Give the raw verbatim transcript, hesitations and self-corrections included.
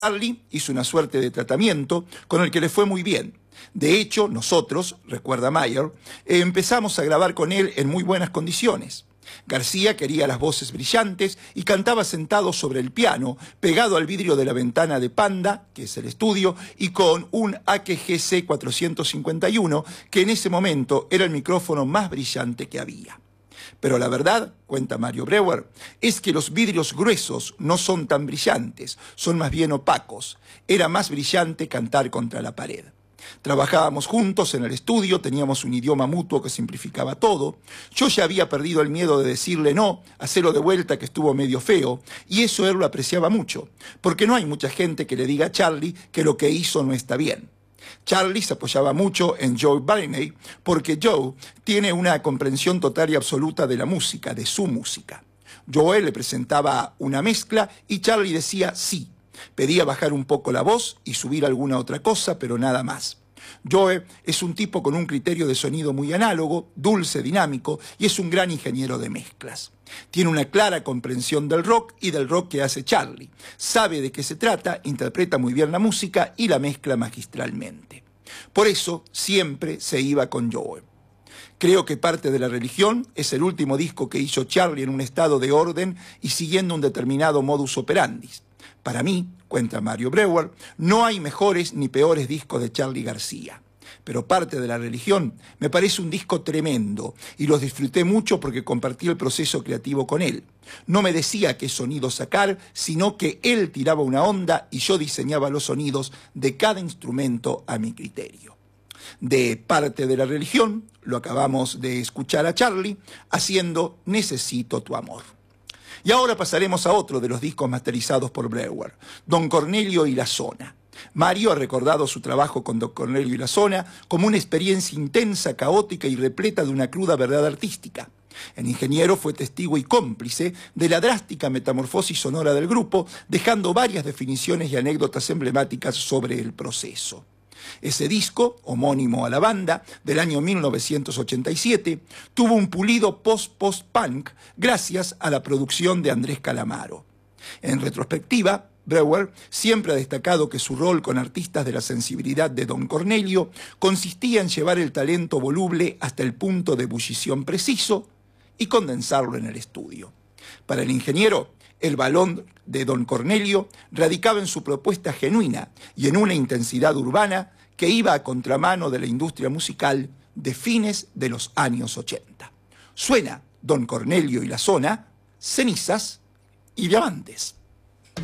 Charlie hizo una suerte de tratamiento con el que le fue muy bien. De hecho, nosotros, recuerda Mayer, empezamos a grabar con él en muy buenas condiciones. García quería las voces brillantes y cantaba sentado sobre el piano, pegado al vidrio de la ventana de Panda, que es el estudio, y con un A K G C cuatrocientos cincuenta y uno, que en ese momento era el micrófono más brillante que había. Pero la verdad, cuenta Mario Breuer, es que los vidrios gruesos no son tan brillantes, son más bien opacos. Era más brillante cantar contra la pared. Trabajábamos juntos en el estudio, teníamos un idioma mutuo que simplificaba todo. Yo ya había perdido el miedo de decirle no, hacerlo de vuelta que estuvo medio feo, y eso él lo apreciaba mucho, porque no hay mucha gente que le diga a Charlie que lo que hizo no está bien. Charlie se apoyaba mucho en Joe Barney porque Joe tiene una comprensión total y absoluta de la música, de su música. Joe le presentaba una mezcla y Charlie decía sí. Pedía bajar un poco la voz y subir alguna otra cosa, pero nada más. Joe es un tipo con un criterio de sonido muy análogo, dulce, dinámico, y es un gran ingeniero de mezclas. Tiene una clara comprensión del rock y del rock que hace Charlie. Sabe de qué se trata, interpreta muy bien la música y la mezcla magistralmente. Por eso siempre se iba con Joe. Creo que Parte de la Religión es el último disco que hizo Charlie en un estado de orden y siguiendo un determinado modus operandi. Para mí, cuenta Mario Breuer, no hay mejores ni peores discos de Charly García. Pero Parte de la Religión me parece un disco tremendo y los disfruté mucho porque compartí el proceso creativo con él. No me decía qué sonido sacar, sino que él tiraba una onda y yo diseñaba los sonidos de cada instrumento a mi criterio. De Parte de la Religión lo acabamos de escuchar a Charlie haciendo Necesito tu amor. Y ahora pasaremos a otro de los discos masterizados por Breuer, Don Cornelio y la Zona. Mario ha recordado su trabajo con Don Cornelio y la Zona como una experiencia intensa, caótica y repleta de una cruda verdad artística. El ingeniero fue testigo y cómplice de la drástica metamorfosis sonora del grupo, dejando varias definiciones y anécdotas emblemáticas sobre el proceso. Ese disco, homónimo a la banda, del año mil novecientos ochenta y siete, tuvo un pulido post-post-punk gracias a la producción de Andrés Calamaro. En retrospectiva, Breuer siempre ha destacado que su rol con artistas de la sensibilidad de Don Cornelio consistía en llevar el talento voluble hasta el punto de ebullición preciso y condensarlo en el estudio. Para el ingeniero, el valor de Don Cornelio radicaba en su propuesta genuina y en una intensidad urbana que iba a contramano de la industria musical de fines de los años ochenta. Suena Don Cornelio y la Zona, Cenizas y Diamantes.